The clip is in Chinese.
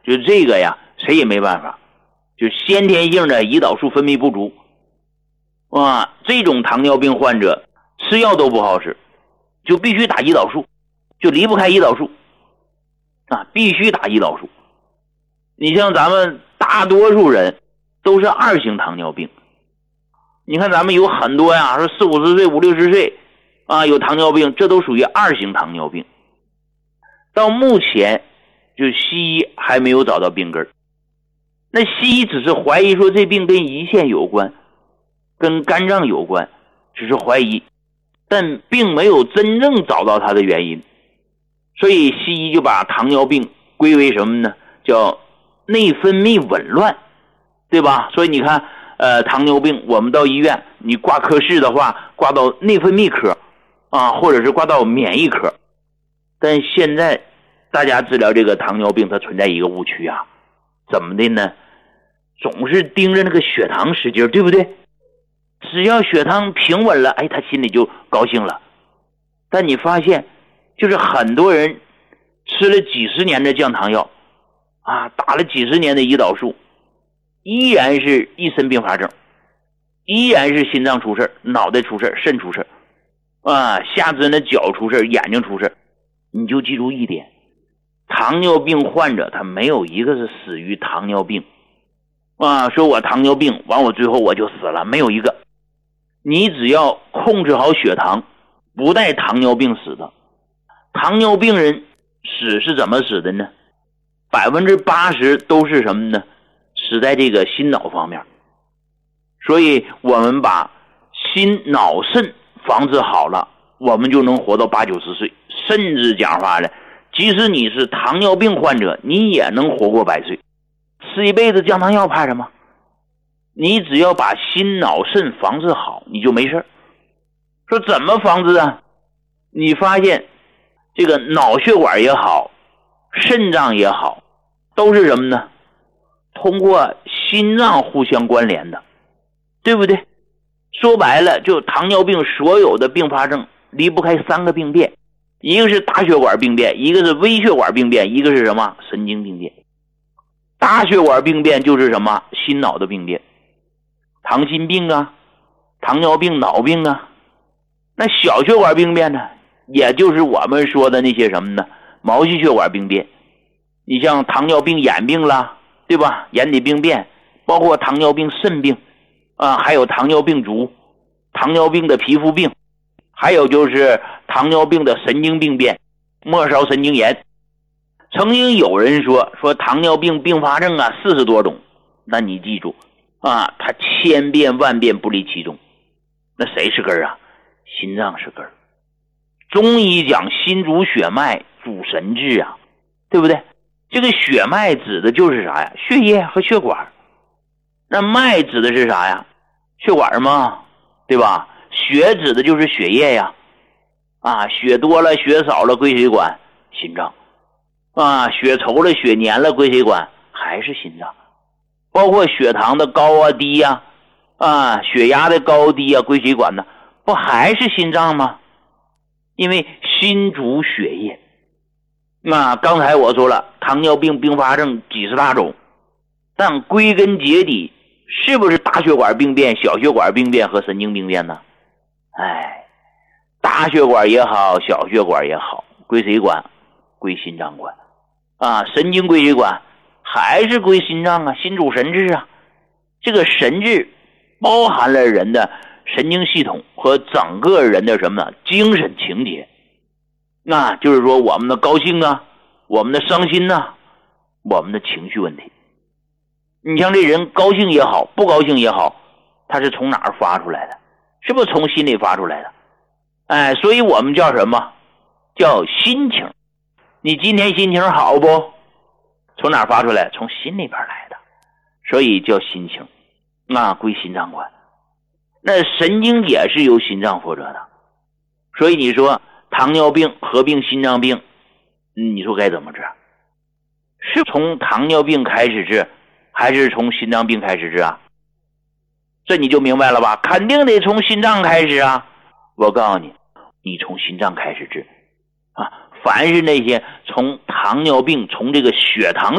就这个呀，谁也没办法，就先天性的胰岛素分泌不足啊，这种糖尿病患者吃药都不好使，就必须打胰岛素，就离不开胰岛素啊，必须打胰岛素。你像咱们大多数人都是2型糖尿病，你看咱们有很多呀，说40、50岁、50、60岁啊有糖尿病，这都属于2型糖尿病。到目前就西医还没有找到病根，那西医只是怀疑说这病跟胰腺有关，跟肝脏有关，只是怀疑，但并没有真正找到它的原因。所以西医就把糖尿病归为什么呢？叫内分泌紊乱，对吧？所以你看糖尿病我们到医院你挂科室的话，挂到内分泌科啊，或者是挂到免疫科。但现在大家治疗这个糖尿病它存在一个误区啊，怎么的呢？总是盯着那个血糖使劲，对不对？只要血糖平稳了，他心里就高兴了。但你发现就是很多人吃了几十年的降糖药啊，打了几十年的胰岛素，依然是一身并发症，依然是心脏出事，脑袋出事，肾出事啊，下肢的脚出事，眼睛出事。你就记住一点，糖尿病患者他没有一个是死于糖尿病啊，说我糖尿病完我最后我就死了，没有一个。你只要控制好血糖，不带糖尿病死的。糖尿病人死是怎么死的呢？80%都是什么呢？死在这个心脑方面。所以我们把心脑肾防治好了，我们就能活到80、90岁，甚至讲话了，即使你是糖尿病患者，你也能活过100岁。吃一辈子降糖药怕什么？你只要把心脑肾防治好，你就没事。说怎么防治啊？你发现这个脑血管也好，肾脏也好，都是什么呢？通过心脏互相关联的，对不对？说白了，就糖尿病所有的并发症离不开3个病变，一个是大血管病变，一个是微血管病变，一个是什么？神经病变。大血管病变就是什么？心脑的病变，糖心病啊，糖尿病脑病啊。那小血管病变呢，也就是我们说的那些什么呢？毛细血管病变。你像糖尿病眼病啦，对吧？眼底病变，包括糖尿病肾病啊，还有糖尿病足，糖尿病的皮肤病，还有就是糖尿病的神经病变，末梢神经炎。曾经有人说糖尿病并发症啊40多种，那你记住啊，它千变万变不离其中。那谁是根啊？心脏是根。中医讲心主血脉，主神志啊，对不对？这个血脉指的就是啥呀？血液和血管。那脉指的是啥呀？血管嘛，对吧？血指的就是血液呀，啊，血多了血少了归谁管？心脏。啊，血稠了血黏了归谁管？还是心脏。包括血糖的高啊低呀，啊，血压的高低啊归谁管呢？不还是心脏吗？因为心主血液。那刚才我说了，糖尿病并发症几十大种，但归根结底是不是大血管病变、小血管病变和神经病变呢？大血管也好，小血管也好，归谁管？归心脏管啊。神经归谁管？还是归心脏啊，心主神志啊。这个神志包含了人的神经系统和整个人的什么呢？精神情节。那就是说我们的高兴啊，我们的伤心啊，我们的情绪问题。你像这人高兴也好，不高兴也好，他是从哪儿发出来的？是不是从心里发出来的？所以我们叫什么？叫心情。你今天心情好不？从哪儿发出来？从心里边来的，所以叫心情。那归心脏管。那神经也是由心脏负责的。所以你说糖尿病合并心脏病，你说该怎么治？是从糖尿病开始治，还是从心脏病开始治啊？这你就明白了吧？肯定得从心脏开始啊！我告诉你，你从心脏开始治啊！凡是那些从糖尿病从这个血糖